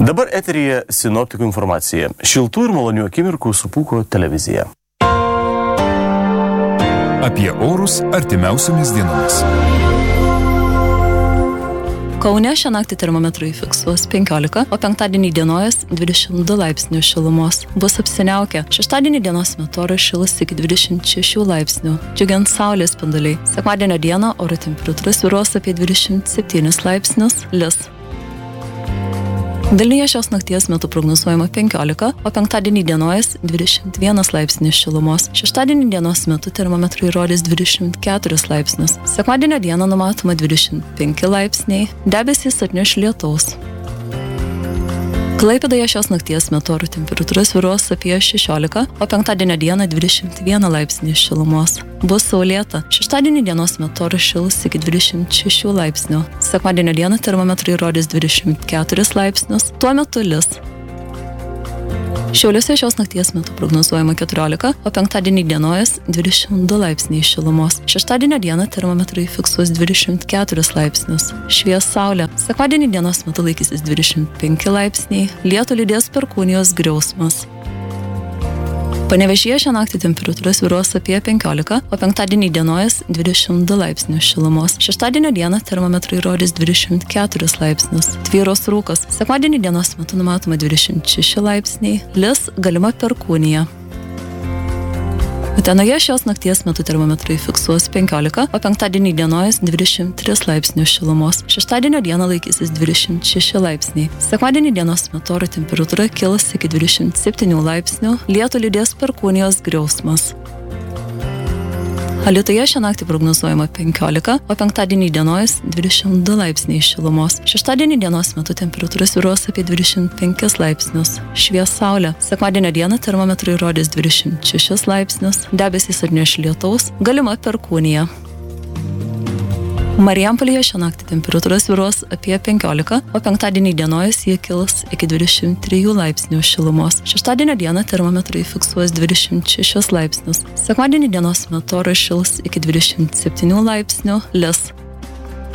Dabar eteryje sinoptikų informacija. Šiltų ir malonių akimirkų su Pūko televizija. Apie orus artimiausiomis dienomis. Kaune šią naktį termometrai fiksuos 15, o penktadienį dienojas 22 laipsnių šilumos. Bus apsiniaukę. Šeštadienį dienos metu oras šils iki 26 laipsnių. Džiugiant saulės spinduliai. Sekmadienio dieną oro temperatūra svyruos apie 27 laipsnius, lis. Vilniuje šios nakties metu prognozuojama 15, o penktadienį dienojas 21 laipsnis šilumos. Šeštadienį dienos metu termometrai rodys 24 laipsnius. Sekmadienio dieną numatoma 25 laipsniai, debesys atneš lietaus. Klaipėdoje šios nakties metu oro temperatūra svyruos apie 16, o penktadienio dieną 21 laipsnis šilumos. Bus saulėta. Šeštadienį dienos metu oras šils iki 26 laipsnių. Sekmadienio dieną termometrai rodys 24 laipsnius, tuo metu lis. Šiauliuose šios nakties metu prognozuojama 14, o penktadienį dienojas 22 laipsniai šilumos. Šeštadienio dieną termometrai fiksuos 24 laipsnius. Švies saulė. Sekmadienį dienos metu laikysis 25 laipsniai. Lietų lydės perkūnijos griausmas. Panevėžyje šią naktį temperatūra svyruos apie 15, o penktadienį dienojas 22 laipsnių šilumos. Šeštadienio dieną termometrai rodys 24 laipsnius. Tvyros rūkas. Sekmadienį dienos metu numatoma 26 laipsniai. Lis, galima perkūnija. Utenoje šios nakties metu termometrai fiksuos 15, o penktadienį dienojas 23 laipsnių šilumos. Šeštadienio dieną laikysis 26 laipsniai. Sekmadienį dienos metu oro temperatūra kils iki 27 laipsnių, lietų lydės perkūnijos griausmas. Alytuje šią naktį prognozuojama 15, o penktadienį dienojas 22 laipsniai šilumos. Šeštadienį dienos metu temperatūra svyruos apie 25 laipsnius. Švies saulė. Sekmadienio dieną termometrai rodys 26 laipsnius, debesys atneš lietaus, galima perkūnija. Marijampolėje šią naktį temperatūra svyruos apie 15, o penktadienį dienojas jie kils iki 23 laipsnių šilumos. Šeštadienio dieną termometrai fiksuos 26 laipsnius. Sekmadienį dienos metu oras šils iki 27 laipsnių, lis.